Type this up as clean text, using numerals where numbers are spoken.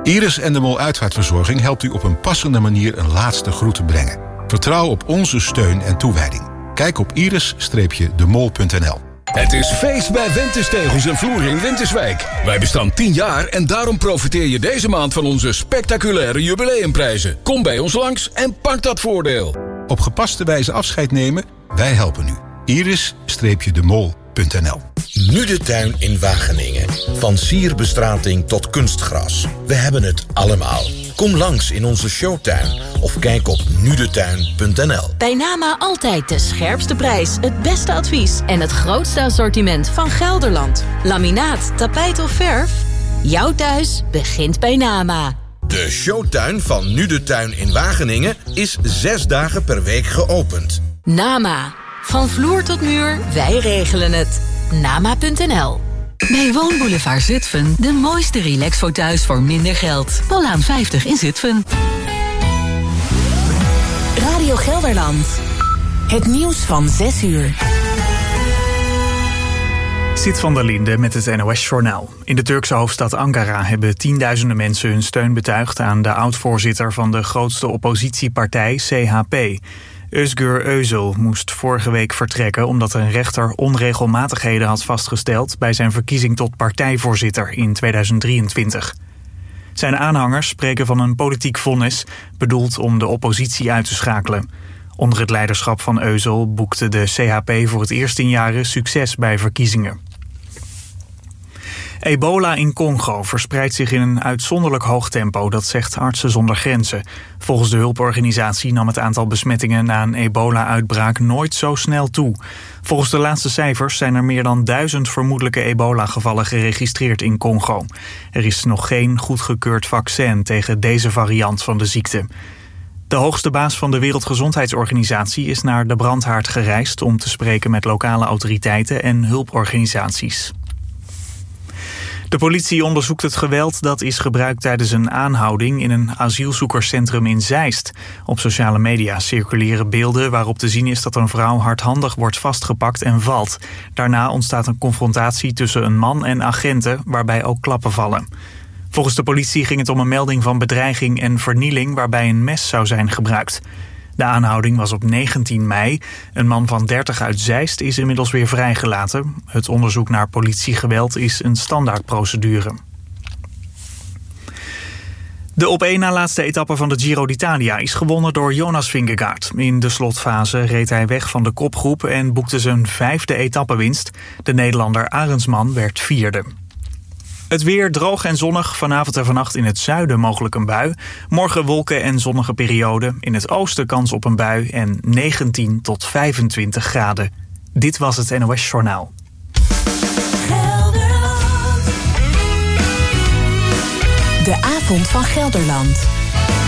Iris en de Mol Uitvaartverzorging helpt u op een passende manier een laatste groet te brengen. Vertrouw op onze steun en toewijding. Kijk op iris-demol.nl. Het is feest bij Ventus Tegels en Vloeren in Winterswijk. Wij bestaan 10 jaar en daarom profiteer je deze maand van onze spectaculaire jubileumprijzen. Kom bij ons langs en pak dat voordeel. Op gepaste wijze afscheid nemen? Wij helpen u. iris-demol.nl. Nu de tuin in Wageningen. Van sierbestrating tot kunstgras. We hebben het allemaal. Kom langs in onze showtuin of kijk op nudetuin.nl. Bij Nama altijd de scherpste prijs, het beste advies en het grootste assortiment van Gelderland. Laminaat, tapijt of verf? Jouw thuis begint bij Nama. De showtuin van Nu de Tuin in Wageningen is 6 dagen per week geopend. Nama. Van vloer tot muur, wij regelen het. Nama.nl. Bij Woonboulevard Zutphen de mooiste relaxfoto's voor minder geld. Palaan 50 in Zutphen. Radio Gelderland. Het nieuws van 6 uur. Sit van der Linde met het NOS-journaal. In de Turkse hoofdstad Ankara hebben tienduizenden mensen hun steun betuigd aan de oud-voorzitter van de grootste oppositiepartij, CHP. Özgür Özel moest vorige week vertrekken omdat een rechter onregelmatigheden had vastgesteld bij zijn verkiezing tot partijvoorzitter in 2023. Zijn aanhangers spreken van een politiek vonnis, bedoeld om de oppositie uit te schakelen. Onder het leiderschap van Özel boekte de CHP voor het eerst in jaren succes bij verkiezingen. Ebola in Congo verspreidt zich in een uitzonderlijk hoog tempo, dat zegt Artsen zonder Grenzen. Volgens de hulporganisatie nam het aantal besmettingen na een ebola-uitbraak nooit zo snel toe. Volgens de laatste cijfers zijn er meer dan 1000 vermoedelijke ebola-gevallen geregistreerd in Congo. Er is nog geen goedgekeurd vaccin tegen deze variant van de ziekte. De hoogste baas van de Wereldgezondheidsorganisatie is naar de brandhaard gereisd om te spreken met lokale autoriteiten en hulporganisaties. De politie onderzoekt het geweld dat is gebruikt tijdens een aanhouding in een asielzoekerscentrum in Zeist. Op sociale media circuleren beelden waarop te zien is dat een vrouw hardhandig wordt vastgepakt en valt. Daarna ontstaat een confrontatie tussen een man en agenten waarbij ook klappen vallen. Volgens de politie ging het om een melding van bedreiging en vernieling waarbij een mes zou zijn gebruikt. De aanhouding was op 19 mei. Een man van 30 uit Zeist is inmiddels weer vrijgelaten. Het onderzoek naar politiegeweld is een standaardprocedure. De op één na laatste etappe van de Giro d'Italia is gewonnen door Jonas Vingegaard. In de slotfase reed hij weg van de kopgroep en boekte zijn 5e etappewinst. De Nederlander Arendsman werd 4e. Het weer droog en zonnig. Vanavond en vannacht in het zuiden mogelijk een bui. Morgen wolken en zonnige periode. In het oosten kans op een bui en 19 tot 25 graden. Dit was het NOS Journaal. De avond van Gelderland.